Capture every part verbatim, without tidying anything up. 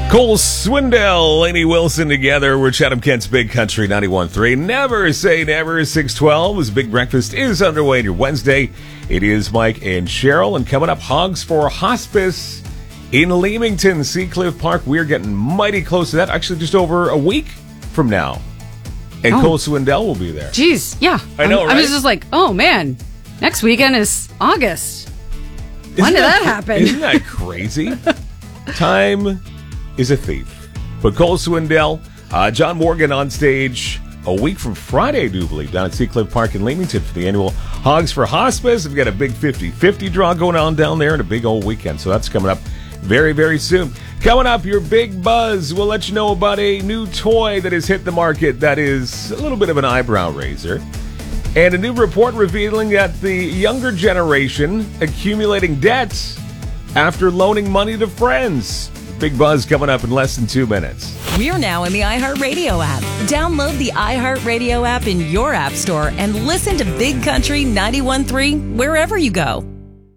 Cole Swindell, Lainey Wilson together. We're Chatham Kent's Big Country ninety-one point three. Never say never. six twelve as Big Breakfast is underway on your Wednesday. It is Mike and Cheryl. And coming up, Hogs for Hospice in Leamington, Seacliff Park. We're getting mighty close to that. Actually, just over a week from now. And oh. Cole Swindell will be there. Jeez, yeah. I know, I'm, right? I was just like, oh, man. Next weekend is August. Isn't when did that, that happen? Isn't that crazy? Time is a thief. But Cole Swindell, uh, John Morgan on stage a week from Friday, I do believe, down at Seacliff Park in Leamington for the annual Hogs for Hospice. We've got a big fifty-fifty draw going on down there and a big old weekend. So that's coming up very, very soon. Coming up, your Big Buzz. We'll let you know about a new toy that has hit the market that is a little bit of an eyebrow raiser. And a new report revealing that the younger generation accumulating debts after loaning money to friends. Big Buzz coming up in less than two minutes. We're now in the iHeartRadio app. Download the iHeartRadio app in your app store and listen to Big Country ninety-one point three wherever you go.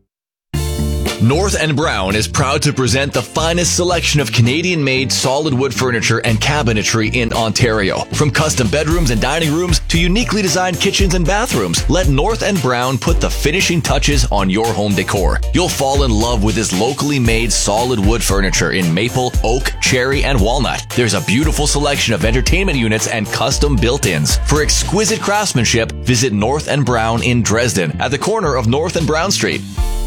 North and Brown is proud to present the finest selection of Canadian-made solid wood furniture and cabinetry in Ontario. From custom bedrooms and dining rooms to uniquely designed kitchens and bathrooms, let North and Brown put the finishing touches on your home decor. You'll fall in love with this locally made solid wood furniture in maple, oak, cherry, and walnut. There's a beautiful selection of entertainment units and custom built-ins. For exquisite craftsmanship, visit North and Brown in Dresden at the corner of North and Brown Street.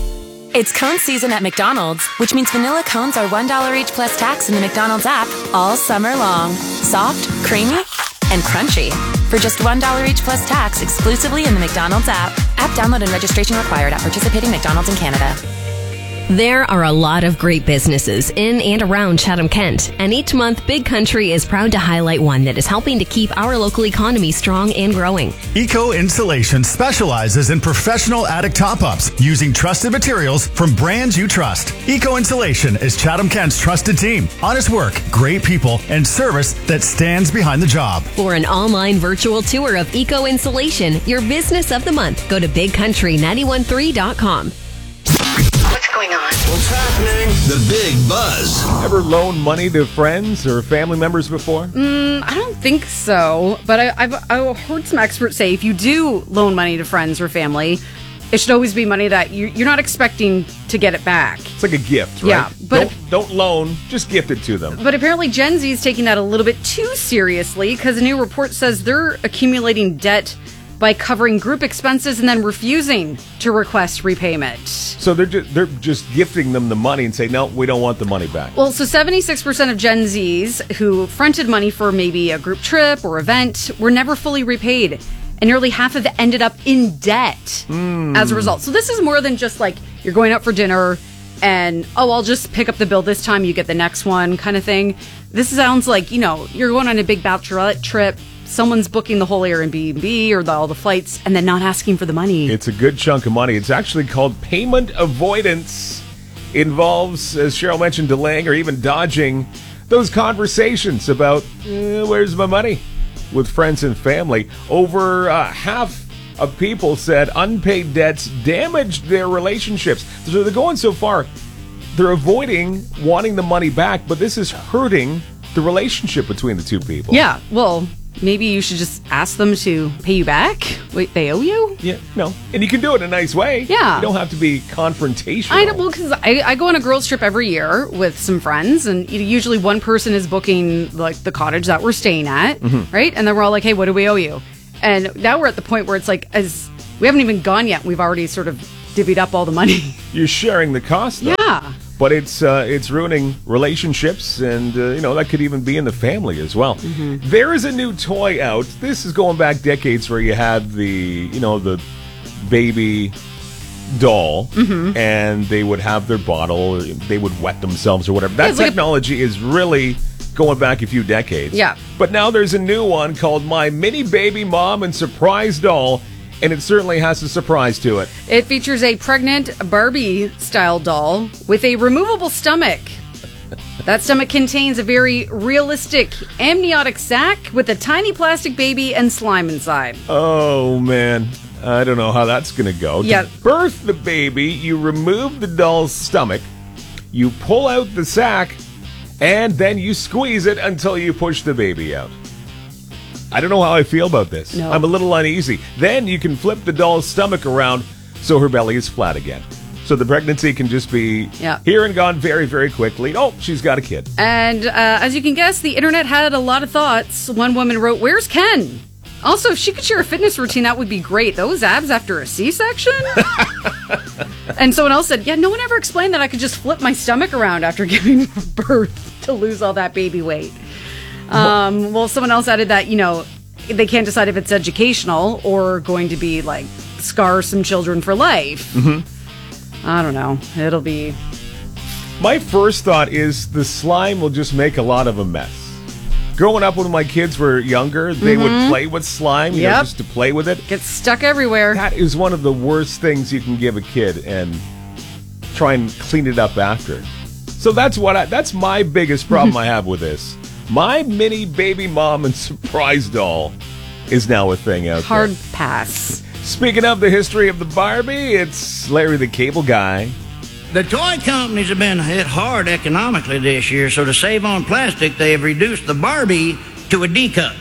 It's cone season at McDonald's, which means vanilla cones are one dollar each plus tax in the McDonald's app all summer long. Soft, creamy, and crunchy. For just one dollar each plus tax exclusively in the McDonald's app. App download and registration required at participating McDonald's in Canada. There are a lot of great businesses in and around Chatham-Kent, and each month Big Country is proud to highlight one that is helping to keep our local economy strong and growing. Eco Insulation specializes in professional attic top-ups using trusted materials from brands you trust. Eco Insulation is Chatham-Kent's trusted team. Honest work, great people, and service that stands behind the job. For an online virtual tour of Eco Insulation, your business of the month, go to big country nine one three dot com. What's going on? What's happening? The Big Buzz. Ever loaned money to friends or family members before? Mm, I don't think so. But I, I've, I've heard some experts say if you do loan money to friends or family, it should always be money that you, you're not expecting to get it back. It's like a gift, right? Yeah, but don't, don't loan, just gift it to them. But apparently Gen Z is taking that a little bit too seriously because a new report says they're accumulating debt by covering group expenses and then refusing to request repayment. So they're just, they're just gifting them the money and say, no, we don't want the money back. Well, so seventy-six percent of Gen Zs who fronted money for maybe a group trip or event were never fully repaid. And nearly half of it ended up in debt mm. as a result. So this is more than just like you're going out for dinner and, oh, I'll just pick up the bill this time, you get the next one kind of thing. This sounds like, you know, you're going on a big bachelorette trip. Someone's booking the whole Airbnb or the, all the flights and then not asking for the money. It's a good chunk of money. It's actually called payment avoidance. Involves, as Cheryl mentioned, delaying or even dodging those conversations about eh, where's my money with friends and family. Over uh, half of people said unpaid debts damaged their relationships. So they're going so far, they're avoiding wanting the money back, but this is hurting the relationship between the two people. Yeah, well, maybe you should just ask them to pay you back. Wait, they owe you? Yeah, no. And you can do it in a nice way. Yeah. You don't have to be confrontational. I know, well, because I, I go on a girls' trip every year with some friends, and usually one person is booking like the cottage that we're staying at, mm-hmm. right? And then we're all like, hey, what do we owe you? And now we're at the point where it's like, as we haven't even gone yet, we've already sort of divvied up all the money. You're sharing the cost, though. Yeah. But it's uh, it's ruining relationships, and uh, you know that could even be in the family as well. Mm-hmm. There is a new toy out. This is going back decades, where you had the you know the baby doll, mm-hmm. and they would have their bottle, they would wet themselves or whatever. That yeah, technology like a- is really going back a few decades. Yeah. But now there's a new one called My Mini Baby Mom and Surprise Doll. And it certainly has a surprise to it. It features a pregnant Barbie-style doll with a removable stomach. That stomach contains a very realistic amniotic sac with a tiny plastic baby and slime inside. Oh, man. I don't know how that's going to go. Yeah. To birth the baby, you remove the doll's stomach, you pull out the sac, and then you squeeze it until you push the baby out. I don't know how I feel about this. No. I'm a little uneasy. Then you can flip the doll's stomach around so her belly is flat again. So the pregnancy can just be Yeah. here and gone very, very quickly. Oh, she's got a kid. And uh, as you can guess, the internet had a lot of thoughts. One woman wrote, "Where's Ken?" Also, if she could share a fitness routine, that would be great. Those abs after a C-section? And someone else said, yeah, no one ever explained that I could just flip my stomach around after giving birth to lose all that baby weight. Um, well, someone else added that, you know, they can't decide if it's educational or going to be, like, scar some children for life. Mm-hmm. I don't know. It'll be... My first thought is the slime will just make a lot of a mess. Growing up when my kids were younger, they Mhm. would play with slime, you know, Yep. just to play with it. Gets stuck everywhere. That is one of the worst things you can give a kid, and try and clean it up after. So that's what I, that's my biggest problem I have with this. My mini baby mom and surprise doll is now a thing out Hard there. pass. Speaking of the history of the Barbie, it's Larry the Cable Guy. The toy companies have been hit hard economically this year, so to save on plastic, they have reduced the Barbie to a D cup.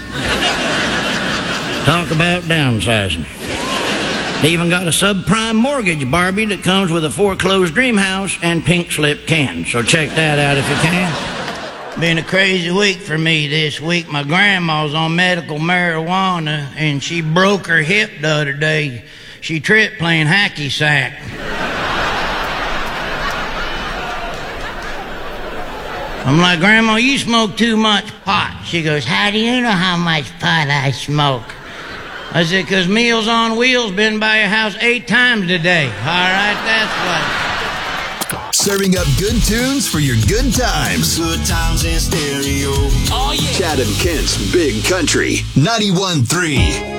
Talk about downsizing. They even got a subprime mortgage Barbie that comes with a foreclosed dream house and pink slip can. So check that out if you can. Been a crazy week for me this week. My grandma's on medical marijuana, and she broke her hip the other day. She tripped playing hacky sack. I'm like, Grandma, you smoke too much pot. She goes, how do you know how much pot I smoke? I said, because Meals on Wheels been by your house eight times today. All right, that's what. Serving up good tunes for your good times. Good times in stereo. Oh, yeah. Chatham Kent's Big Country ninety-one point three.